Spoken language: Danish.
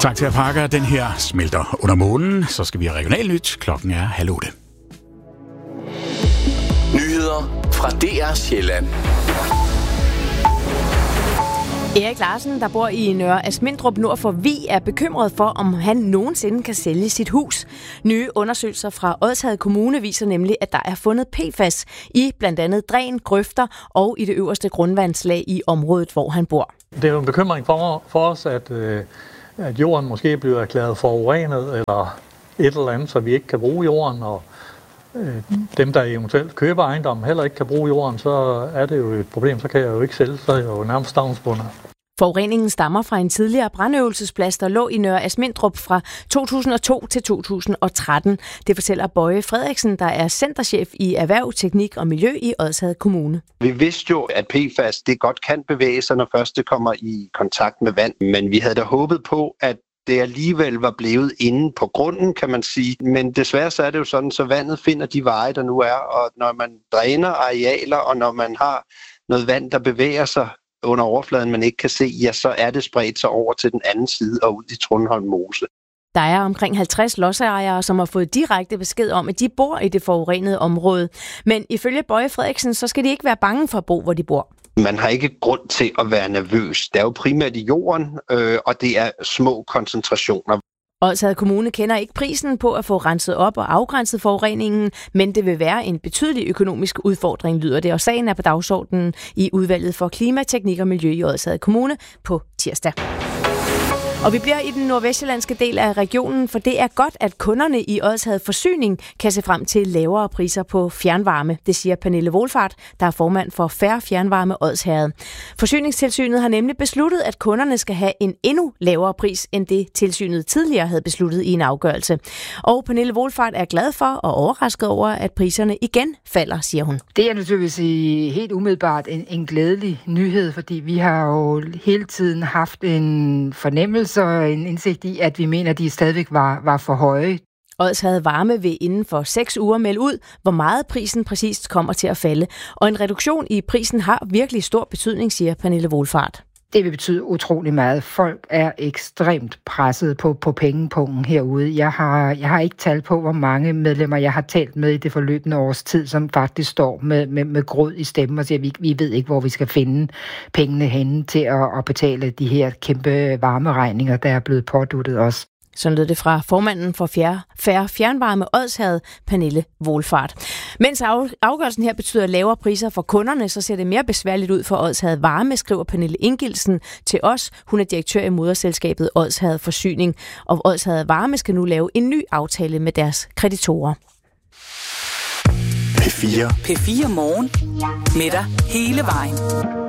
Tak til at pakke. Den her smelter under månen. Så skal vi have regional nyt. Klokken er 7:30. Nyheder fra DR Sjælland. Erik Larsen, der bor i Nørre Asmindrup nord for Vig, er bekymret for, om han nogensinde kan sælge sit hus. Nye undersøgelser fra Odsherred Kommune viser nemlig, at der er fundet PFAS i blandt andet dræn, grøfter og i det øverste grundvandslag i området, hvor han bor. Det er jo en bekymring for os, at jorden måske bliver erklæret forurenet eller et eller andet, så vi ikke kan bruge jorden, og dem, der eventuelt køber ejendommen, heller ikke kan bruge jorden, så er det jo et problem. Så kan jeg jo ikke sælge, så er jeg jo nærmest stavnsbundet. Forureningen stammer fra en tidligere brandøvelsesplads, der lå i Nørre Asmindrup fra 2002 til 2013. Det fortæller Bøje Frederiksen, der er centerchef i Erhverv, Teknik og Miljø i Odsherred Kommune. Vi vidste jo, at PFAS det godt kan bevæge sig, når først det kommer i kontakt med vand. Men vi havde da håbet på, at det alligevel var blevet inde på grunden, kan man sige. Men desværre så er det jo sådan, så vandet finder de veje, der nu er. Og når man dræner arealer, og når man har noget vand, der bevæger sig under overfladen, man ikke kan se, ja, så er det spredt sig over til den anden side og ud i Trundholm Mose. Der er omkring 50 lodsejere, som har fået direkte besked om, at de bor i det forurenede område. Men ifølge Bøje Frederiksen, så skal de ikke være bange for at bo, hvor de bor. Man har ikke grund til at være nervøs. Det er jo primært i jorden, og det er små koncentrationer. Odsherred Kommune kender ikke prisen på at få renset op og afgrænset forureningen, men det vil være en betydelig økonomisk udfordring, lyder det. Og sagen er på dagsordenen i udvalget for klima, teknik og miljø i Odsherred Kommune på tirsdag. Og vi bliver i den nordvestjyllandske del af regionen, for det er godt, at kunderne i Odsherred Forsyning kan se frem til lavere priser på fjernvarme. Det siger Pernille Wohlfahrt, der er formand for Fair Fjernvarme Odsherred. Forsyningstilsynet har nemlig besluttet, at kunderne skal have en endnu lavere pris, end det tilsynet tidligere havde besluttet i en afgørelse. Og Pernille Wohlfahrt er glad for og overrasket over, at priserne igen falder, siger hun. Det er naturligvis helt umiddelbart en glædelig nyhed, fordi vi har jo hele tiden haft en fornemmelse og en indsigt i, at vi mener, at de stadigvæk var for høje. Odsherred Varme vil inden for 6 uger melde ud, hvor meget prisen præcist kommer til at falde. Og en reduktion i prisen har virkelig stor betydning, siger Pernille Wohlfahrt. Det vil betyde utrolig meget. Folk er ekstremt presset på pengepungen herude. Jeg har ikke tal på, hvor mange medlemmer jeg har talt med i det forløbende års tid, som faktisk står med gråd i stemmen og siger, at vi ved ikke, hvor vi skal finde pengene henne til at betale de her kæmpe varmeregninger, der er blevet påduttet os. Sådan lød det fra formanden for Fair Fjernvarme Odsherred, Pernille Wohlfahrt. Mens afgørelsen her betyder lavere priser for kunderne, så ser det mere besværligt ud for Odsherred Varme, skriver Pernille Ingildsen til os. Hun er direktør i moderselskabet Odsherred Forsyning, og Odsherred Varme skal nu lave en ny aftale med deres kreditorer. P4 Morgen. Med dig hele vejen.